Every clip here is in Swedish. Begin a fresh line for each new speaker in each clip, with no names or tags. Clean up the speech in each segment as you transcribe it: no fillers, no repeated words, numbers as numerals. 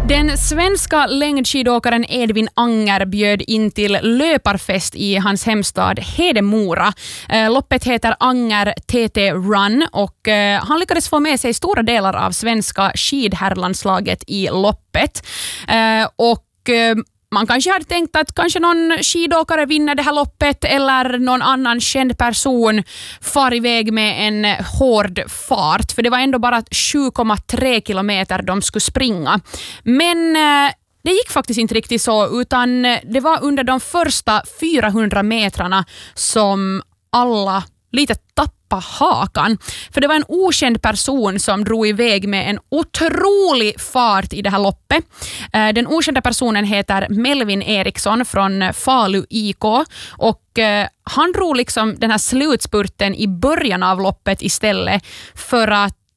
Den svenska längdskidåkaren Edvin Anger bjöd in till löparfest i hans hemstad Hedemora. Loppet heter Anger TT Run och han lyckades få med sig stora delar av svenska skidherrlandslaget i loppet. Man kanske hade tänkt att kanske någon skidåkare vinner det här loppet eller någon annan känd person far iväg med en hård fart. För det var ändå bara 7,3 kilometer de skulle springa. Men det gick faktiskt inte riktigt så, utan det var under de första 400 metrarna som alla lite tappade hakan. För det var en okänd person som drog iväg med en otrolig fart i det här loppet. Den okända personen heter Melvin Eriksson från Falu IK och han drog liksom den här slutspurten i början av loppet istället för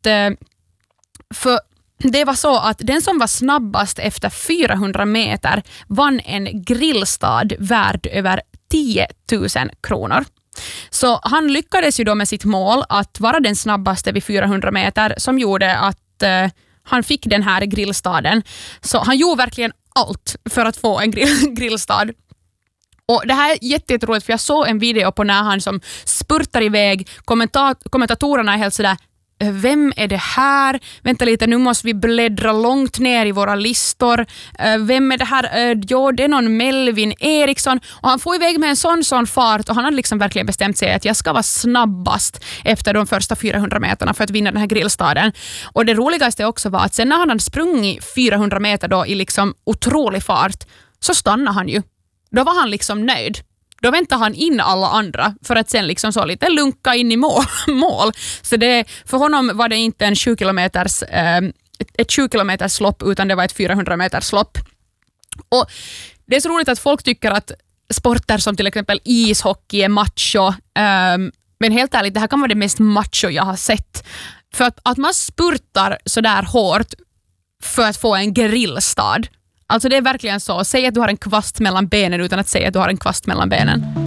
det var så att den som var snabbast efter 400 meter vann en grillstad värd över 10 000 kronor. Så han lyckades ju då med sitt mål att vara den snabbaste vid 400 meter som gjorde att han fick den här grillstaden. Så han gjorde verkligen allt för att få en grillstad. Och det här är jätteroligt för jag såg en video på när han som spurtar iväg. Kommentatorerna är helt sådär: vem är det här? Vänta lite, nu måste vi bläddra långt ner i våra listor. Vem är det här? Jo, det är någon Melvin Eriksson. Och han får iväg med en sån fart och han hade liksom verkligen bestämt sig att jag ska vara snabbast efter de första 400 meterna för att vinna den här grillstaden. Och det roligaste också var att sen när han hade sprungit 400 meter då i liksom otrolig fart så stannade han ju. Då var han liksom nöjd. Då väntar han in alla andra för att sen liksom så lite lunka in i mål. Så för honom var det inte en ett 20 kilometers lopp utan det var ett 400 meters lopp. Och det är så roligt att folk tycker att sporter som till exempel ishockey är macho. Men helt ärligt, det här kan vara det mest macho jag har sett. För att man spurtar så där hårt för att få en grillstad. Alltså det är verkligen så. Säg att du har en kvast mellan benen utan att säga att du har en kvast mellan benen.